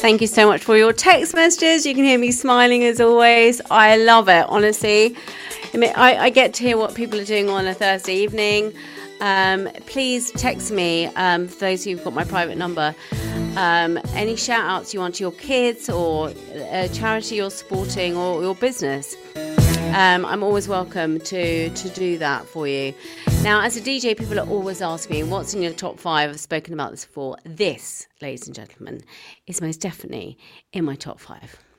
Thank you so much for your text messages. You can hear me smiling as always. I love it, honestly. I get to hear what people are doing on a Thursday evening. Please text me, for those who've got my private number, any shout outs you want to your kids or a charity you're supporting or your business. I'm always welcome to do that for you. Now, as a DJ, people are always asking me, what's in your top 5? I've spoken about this before. This, ladies and gentlemen, is most definitely in my top 5.